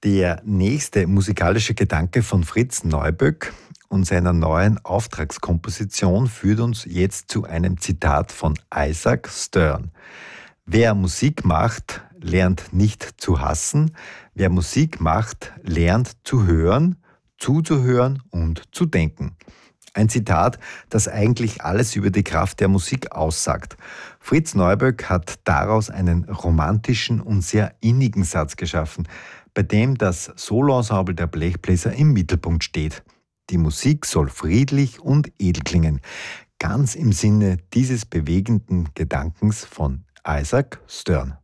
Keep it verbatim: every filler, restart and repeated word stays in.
Der nächste musikalische Gedanke von Fritz Neuböck und seiner neuen Auftragskomposition führt uns jetzt zu einem Zitat von Isaac Stern. Wer Musik macht, lernt nicht zu hassen. Wer Musik macht, lernt zu hören, zuzuhören und zu denken. Ein Zitat, das eigentlich alles über die Kraft der Musik aussagt. Fritz Neuböck hat daraus einen romantischen und sehr innigen Satz geschaffen, bei dem das Soloensemble der Blechbläser im Mittelpunkt steht. Die Musik soll friedlich und edel klingen, ganz im Sinne dieses bewegenden Gedankens von Isaac Stern.